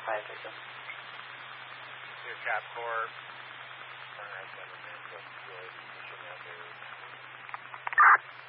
5-6. Here, Cap Corp. Sunrise Government, what's the position out there?